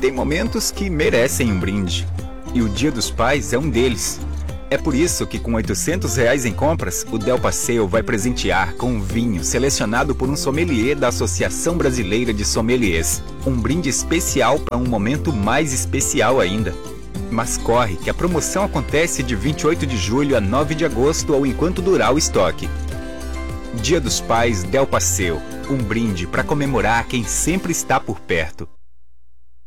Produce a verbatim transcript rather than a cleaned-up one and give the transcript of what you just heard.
tem momentos que merecem um brinde. E o Dia dos Pais é um deles. É por isso que com oitocentos reais em compras, o Del Passeio vai presentear com um vinho selecionado por um sommelier da Associação Brasileira de Sommeliers. Um brinde especial para um momento mais especial ainda. Mas corre, que a promoção acontece de vinte e oito de julho a nove de agosto ou enquanto durar o estoque. Dia dos Pais Del Passeio. Um brinde para comemorar quem sempre está por perto.